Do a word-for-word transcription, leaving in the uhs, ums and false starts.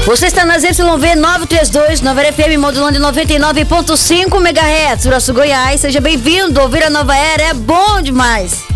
Você está nas Y V novecentos e trinta e dois, Nova Era F M, modulando em noventa e nove ponto cinco megahertz, Uraçu, Goiás. Seja bem-vindo. Ouvir a Nova Era é bom demais.